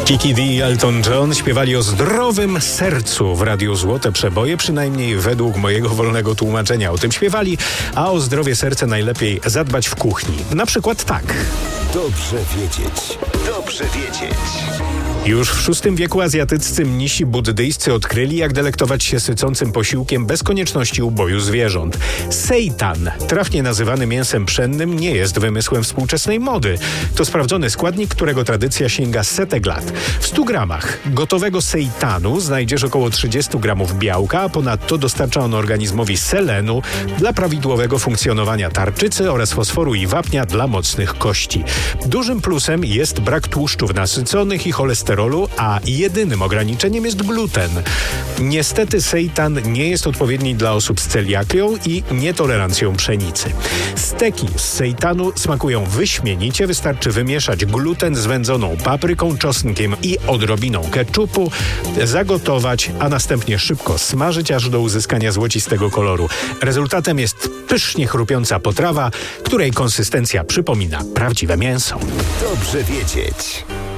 Kiki Dee i Elton John śpiewali o zdrowym sercu w Radiu Złote Przeboje, przynajmniej według mojego wolnego tłumaczenia o tym śpiewali, a o zdrowie serca najlepiej zadbać w kuchni. Na przykład tak. Dobrze wiedzieć. Dobrze wiedzieć. Już w VI wieku azjatyccy mnisi buddyjscy odkryli, jak delektować się sycącym posiłkiem bez konieczności uboju zwierząt. Seitan, trafnie nazywany mięsem pszennym, nie jest wymysłem współczesnej mody. To sprawdzony składnik, którego tradycja sięga setek lat. W 100 gramach gotowego seitanu znajdziesz około 30 gramów białka, a ponadto dostarcza on organizmowi selenu dla prawidłowego funkcjonowania tarczycy oraz fosforu i wapnia dla mocnych kości. Dużym plusem jest brak tłuszczów nasyconych i cholesterolu, a jedynym ograniczeniem jest gluten. Niestety seitan nie jest odpowiedni dla osób z celiakią i nietolerancją pszenicy. Steki z seitanu smakują wyśmienicie, wystarczy wymieszać gluten z wędzoną papryką, czosnkiem i odrobiną keczupu, zagotować, a następnie szybko smażyć aż do uzyskania złocistego koloru. Rezultatem jest pysznie chrupiąca potrawa, której konsystencja przypomina prawdziwe mięso. Dobrze wiedzieć.